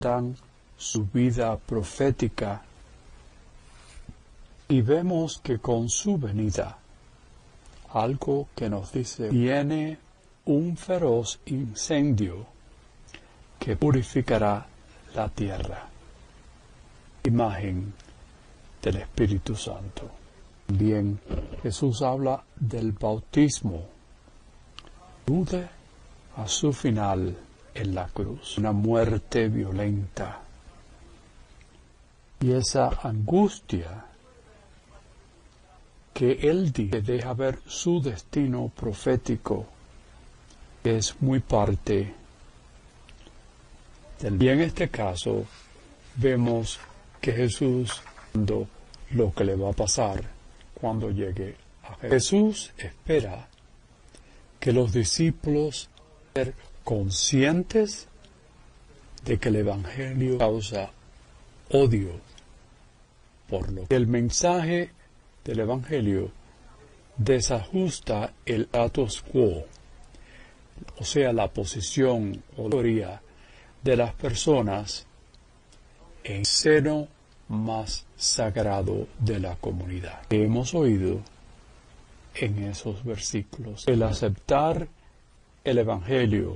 dan su vida profética y vemos que con su venida, algo que nos dice, viene un feroz incendio que purificará la tierra. Imagen del Espíritu Santo. También Jesús habla del bautismo. Alude a su final en la cruz, una muerte violenta. Y esa angustia que él dice deja ver su destino profético, que es muy parte del... Y en este caso vemos que Jesús, lo que le va a pasar cuando llegue a Jesús. Jesús espera que los discípulos sean conscientes de que el Evangelio causa odio por lo que el mensaje del Evangelio desajusta el status quo, o sea, la posición o teoría de las personas en el seno más sagrado de la comunidad. Hemos oído en esos versículos. El aceptar el Evangelio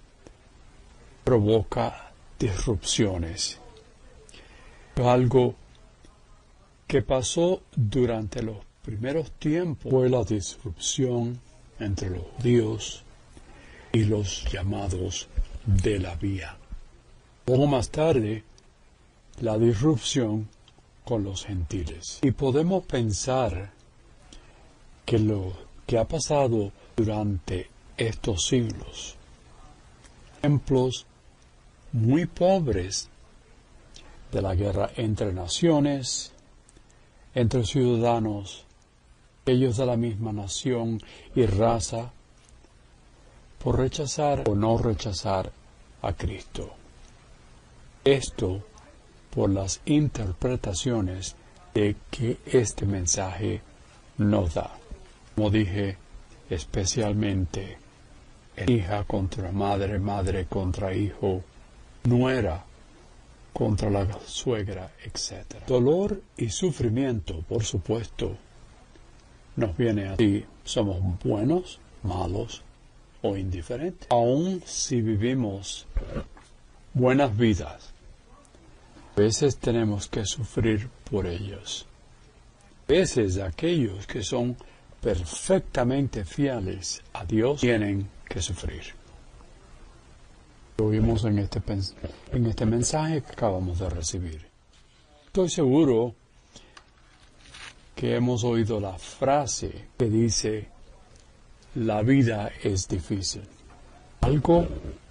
provoca disrupciones. Algo que pasó durante los primeros tiempos fue la disrupción entre los judíos y los llamados de la vía. Poco más tarde, la disrupción con los gentiles. Y podemos pensar que lo que ha pasado durante estos siglos, ejemplos muy pobres de la guerra entre naciones, entre ciudadanos, ellos de la misma nación y raza, por rechazar o no rechazar a Cristo. Esto por las interpretaciones de que este mensaje nos da. Como dije, especialmente hija contra madre, madre contra hijo, nuera contra la suegra, etc. Dolor y sufrimiento, por supuesto, nos viene así. Somos buenos, malos o indiferentes. Aun si vivimos buenas vidas, a veces tenemos que sufrir por ellos. A veces aquellos que son perfectamente fieles a Dios tienen que sufrir. Lo vimos en este mensaje que acabamos de recibir. Estoy seguro que hemos oído la frase que dice, la vida es difícil. Algo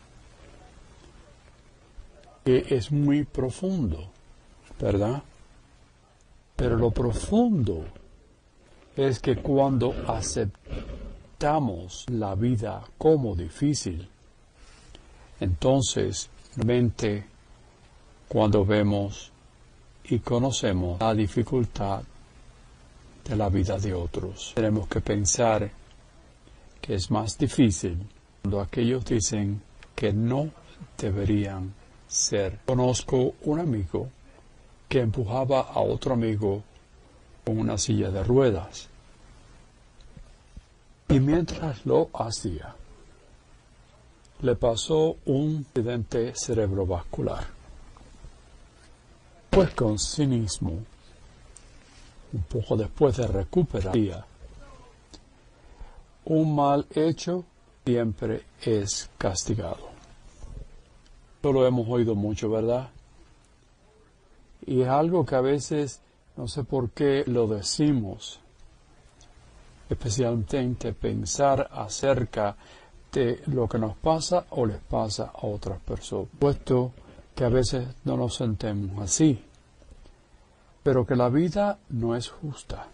que es muy profundo, ¿verdad? Pero lo profundo es que cuando aceptamos la vida como difícil, entonces, realmente, cuando vemos y conocemos la dificultad de la vida de otros, tenemos que pensar que es más difícil cuando aquellos dicen que no deberían ser. Conozco un amigo que empujaba a otro amigo con una silla de ruedas. Y mientras lo hacía, le pasó un accidente cerebrovascular. Pues con cinismo, un poco después de recuperar, un mal hecho siempre es castigado. Esto lo hemos oído mucho, ¿verdad? Y es algo que a veces, no sé por qué lo decimos, especialmente pensar acerca de lo que nos pasa o les pasa a otras personas. Puesto que a veces no nos sentemos así, pero que la vida no es justa.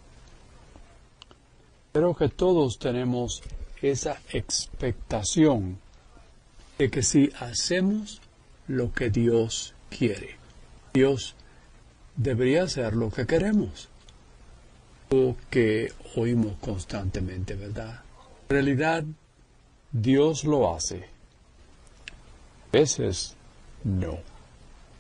Creo que todos tenemos esa expectación de que si hacemos lo que Dios quiere, Dios debería hacer lo que queremos, o que oímos constantemente, ¿verdad? En realidad, Dios lo hace. A veces no.